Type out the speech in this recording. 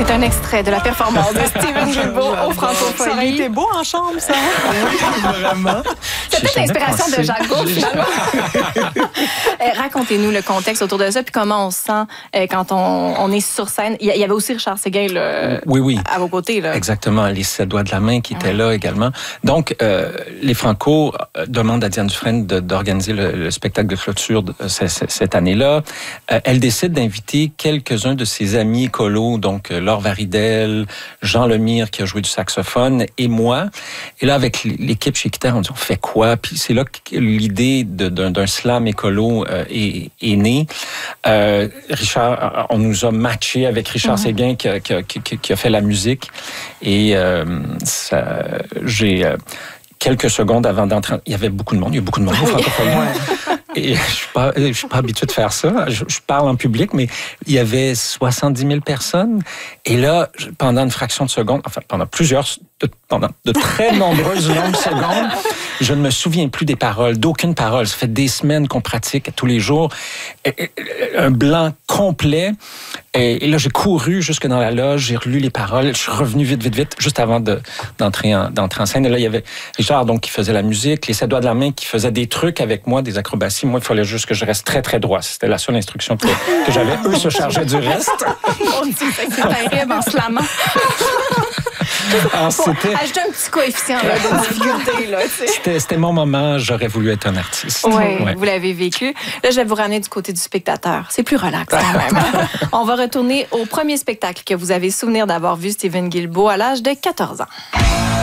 C'est un extrait de la performance de Steven Guilbeault au Francophonie. Ça aurait été beau en chambre, ça. Oui, vraiment. C'est peut-être l'inspiration de Jacques Gault, finalement. Racontez-nous le contexte autour de ça, puis comment on se sent quand on est sur scène. Il y avait aussi Richard Séguin là, oui. à vos côtés. Là. Exactement, les 7 doigts de la main qui étaient là également. Donc, les Franco demandent à Diane Dufresne d'organiser le spectacle de clôture cette année-là. Elle décide d'inviter quelques-uns de ses amis écolos, donc Laure Varidel, Jean Lemire qui a joué du saxophone et moi. Et là, avec l'équipe chez Équiterre, on dit on fait quoi? Puis c'est là que l'idée d'un slam écolo est née. Richard, on nous a matché avec Richard Séguin qui a fait la musique. Et j'ai quelques secondes avant d'entrer. Il y avait beaucoup de monde. Il y a beaucoup de monde au Francophonie. Et je suis pas habitué de faire ça. Je parle en public, mais il y avait 70 000 personnes. Et là, pendant une fraction de seconde, enfin, pendant de très nombreuses longues secondes, je ne me souviens plus des paroles, d'aucune parole. Ça fait des semaines qu'on pratique tous les jours. Un blanc complet. Et là, j'ai couru jusque dans la loge, j'ai relu les paroles, je suis revenu vite, juste avant d'entrer en scène. Et là, il y avait Richard, donc, qui faisait la musique, les 7 doigts de la main, qui faisait des trucs avec moi, des acrobaties. Moi, il fallait juste que je reste très, très droit. C'était la seule instruction que j'avais. Eux se chargeaient du reste. On dit c'est terrible en slamant. C'était ajouter un petit coefficient là, de difficulté. Là, c'était mon moment, j'aurais voulu être un artiste. Oui, vous l'avez vécu. Là, je vais vous ramener du côté du spectateur. C'est plus relax quand même. On va retourner au premier spectacle que vous avez souvenir d'avoir vu Steven Guilbeault à l'âge de 14 ans.